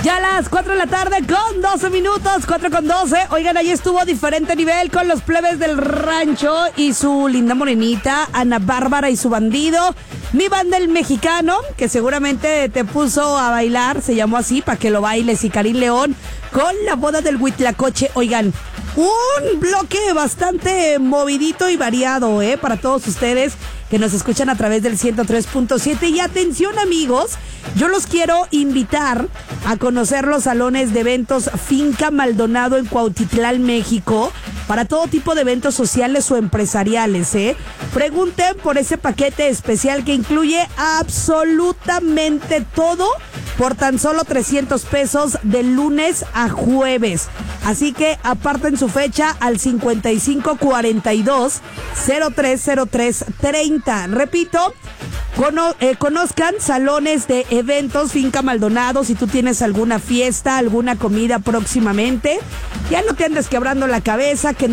Ya a las 4 de la tarde con 12 minutos, 4 con 12. Oigan, ahí estuvo Diferente Nivel con los plebes del rancho y su linda morenita, Ana Bárbara y su bandido. Mi banda el mexicano, que seguramente te puso a bailar, se llamó así, para que lo bailes. Y Karim León con La Boda del Huitlacoche. Oigan, un bloque bastante movidito y variado, para todos ustedes que nos escuchan a través del 103.7. Y atención, amigos, yo los quiero invitar a conocer los salones de eventos Finca Maldonado en Cuautitlán, México, para todo tipo de eventos sociales o empresariales, Pregunten por ese paquete especial que incluye absolutamente todo por tan solo 300 pesos de lunes a jueves. Así que aparten su fecha al 5542-030330. Repito, conozcan salones de eventos Finca Maldonado. Si tú tienes alguna fiesta, alguna comida próximamente, ya no te andes quebrando la cabeza, que